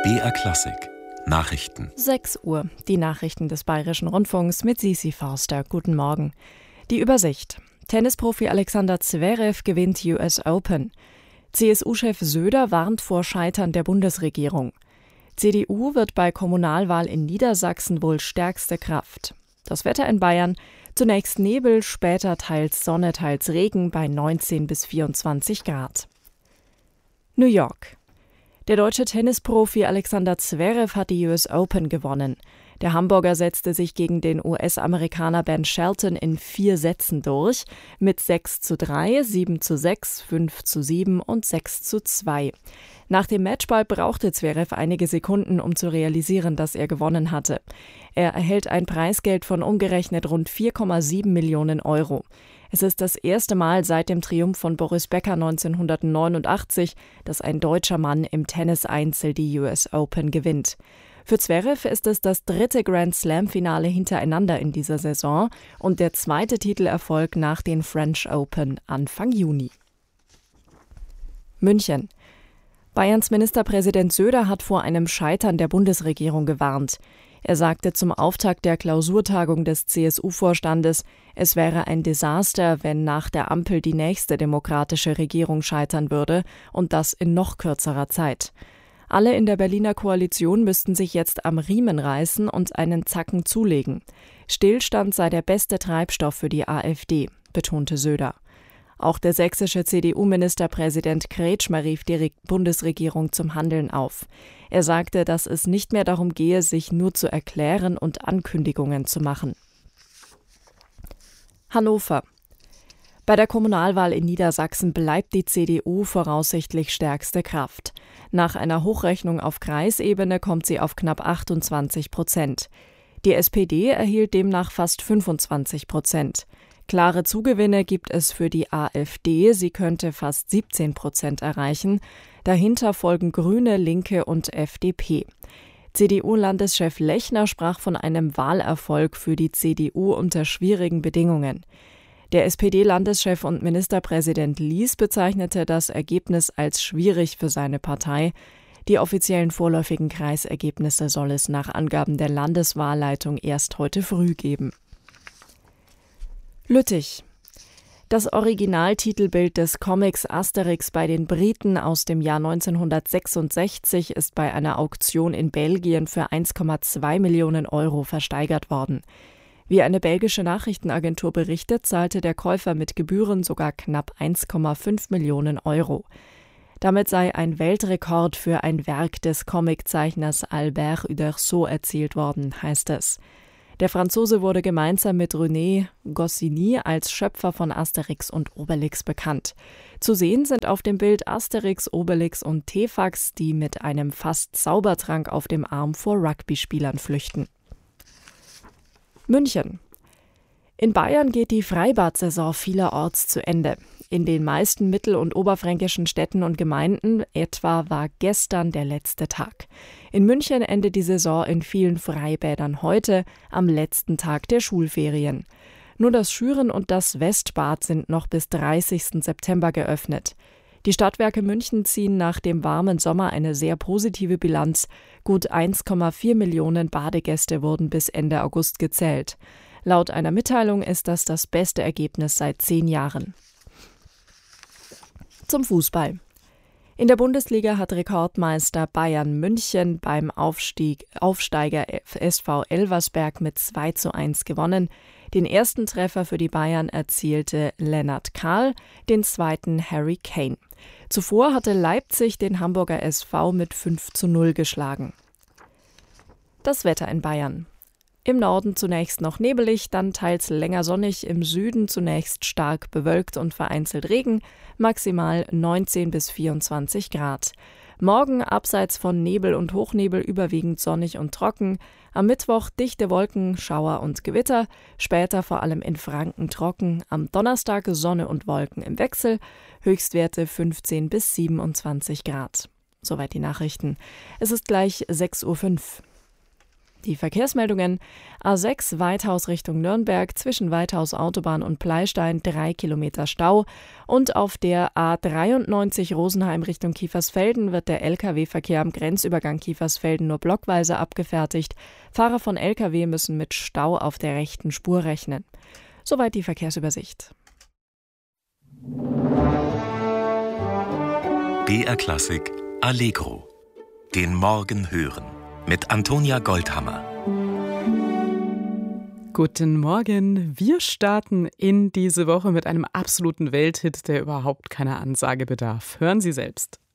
BR Klassik Nachrichten. 6 Uhr, die Nachrichten des Bayerischen Rundfunks mit Sisi Forster. Guten Morgen. Die Übersicht. Tennisprofi Alexander Zverev gewinnt US Open. CSU-Chef Söder warnt vor Scheitern der Bundesregierung. CDU wird bei Kommunalwahl in Niedersachsen wohl stärkste Kraft. Das Wetter in Bayern: zunächst Nebel, später teils Sonne, teils Regen bei 19 bis 24 Grad. New York. Der deutsche Tennisprofi Alexander Zverev hat die US Open gewonnen. Der Hamburger setzte sich gegen den US-Amerikaner Ben Shelton in 4 Sätzen durch, mit 6:3, 7:6, 5:7 und 6:2. Nach dem Matchball brauchte Zverev einige Sekunden, um zu realisieren, dass er gewonnen hatte. Er erhält ein Preisgeld von umgerechnet rund 4,7 Millionen Euro. Es ist das erste Mal seit dem Triumph von Boris Becker 1989, dass ein deutscher Mann im Tennis-Einzel die US Open gewinnt. Für Zverev ist es das 3. Grand-Slam-Finale hintereinander in dieser Saison und der 2. Titelerfolg nach den French Open Anfang Juni. München. Bayerns Ministerpräsident Söder hat vor einem Scheitern der Bundesregierung gewarnt. Er sagte zum Auftakt der Klausurtagung des CSU-Vorstandes, es wäre ein Desaster, wenn nach der Ampel die nächste demokratische Regierung scheitern würde, und das in noch kürzerer Zeit. Alle in der Berliner Koalition müssten sich jetzt am Riemen reißen und einen Zacken zulegen. Stillstand sei der beste Treibstoff für die AfD, betonte Söder. Auch der sächsische CDU-Ministerpräsident Kretschmer rief die Bundesregierung zum Handeln auf. Er sagte, dass es nicht mehr darum gehe, sich nur zu erklären und Ankündigungen zu machen. Hannover. Bei der Kommunalwahl in Niedersachsen bleibt die CDU voraussichtlich stärkste Kraft. Nach einer Hochrechnung auf Kreisebene kommt sie auf knapp 28%. Die SPD erhielt demnach fast 25%. Klare Zugewinne gibt es für die AfD, sie könnte fast 17% erreichen. Dahinter folgen Grüne, Linke und FDP. CDU-Landeschef Lechner sprach von einem Wahlerfolg für die CDU unter schwierigen Bedingungen. Der SPD-Landeschef und Ministerpräsident Lies bezeichnete das Ergebnis als schwierig für seine Partei. Die offiziellen vorläufigen Kreisergebnisse soll es nach Angaben der Landeswahlleitung erst heute früh geben. Lüttich. Das Originaltitelbild des Comics Asterix bei den Briten aus dem Jahr 1966 ist bei einer Auktion in Belgien für 1,2 Millionen Euro versteigert worden. Wie eine belgische Nachrichtenagentur berichtet, zahlte der Käufer mit Gebühren sogar knapp 1,5 Millionen Euro. Damit sei ein Weltrekord für ein Werk des Comiczeichners Albert Uderzo erzielt worden, heißt es. Der Franzose wurde gemeinsam mit René Goscinny als Schöpfer von Asterix und Obelix bekannt. Zu sehen sind auf dem Bild Asterix, Obelix und Tefax, die mit einem fast Zaubertrank auf dem Arm vor Rugby-Spielern flüchten. München. In Bayern geht die Freibad-Saison vielerorts zu Ende. In den meisten mittel- und oberfränkischen Städten und Gemeinden etwa war gestern der letzte Tag. In München endet die Saison in vielen Freibädern heute, am letzten Tag der Schulferien. Nur das Schüren und das Westbad sind noch bis 30. September geöffnet. Die Stadtwerke München ziehen nach dem warmen Sommer eine sehr positive Bilanz. Gut 1,4 Millionen Badegäste wurden bis Ende August gezählt. Laut einer Mitteilung ist das das beste Ergebnis seit 10 Jahren. Zum Fußball. In der Bundesliga hat Rekordmeister Bayern München beim Aufsteiger SV Elversberg mit 2:1 gewonnen. Den ersten Treffer für die Bayern erzielte Lennart Kahl, den zweiten Harry Kane. Zuvor hatte Leipzig den Hamburger SV mit 5:0 geschlagen. Das Wetter in Bayern. Im Norden zunächst noch nebelig, dann teils länger sonnig, im Süden zunächst stark bewölkt und vereinzelt Regen, maximal 19 bis 24 Grad. Morgen abseits von Nebel und Hochnebel überwiegend sonnig und trocken, am Mittwoch dichte Wolken, Schauer und Gewitter, später vor allem in Franken trocken, am Donnerstag Sonne und Wolken im Wechsel, Höchstwerte 15 bis 27 Grad. Soweit die Nachrichten. Es ist gleich 6:05 Uhr. Die Verkehrsmeldungen: A6 Weithaus Richtung Nürnberg, zwischen Weithaus Autobahn und Pleistein 3 Kilometer Stau. Und auf der A93 Rosenheim Richtung Kiefersfelden wird der Lkw-Verkehr am Grenzübergang Kiefersfelden nur blockweise abgefertigt. Fahrer von Lkw müssen mit Stau auf der rechten Spur rechnen. Soweit die Verkehrsübersicht. BR Klassik Allegro. Den Morgen hören. Mit Antonia Goldhammer. Guten Morgen. Wir starten in diese Woche mit einem absoluten Welthit, der überhaupt keiner Ansage bedarf. Hören Sie selbst.